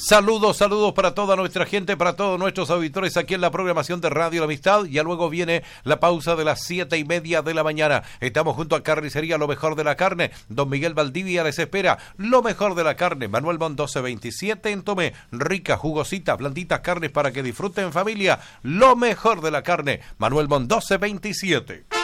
Saludos para toda nuestra gente, para todos nuestros auditores aquí en la programación de Radio La Amistad. Ya luego viene la pausa de las 7:30 de la mañana. Estamos junto a Carnicería Lo Mejor de la Carne. Don Miguel Valdivia les espera. Lo mejor de la carne. Manuel Mon 1227 en Tomé. Ricas, jugositas, blanditas carnes para que disfruten en familia. Lo mejor de la carne. Manuel Mon 1227.